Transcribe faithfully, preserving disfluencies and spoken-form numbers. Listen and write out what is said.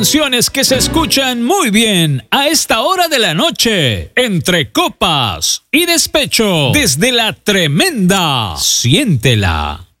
canciones que se escuchan muy bien a esta hora de la noche, entre copas y despecho, desde la tremenda. Siéntela.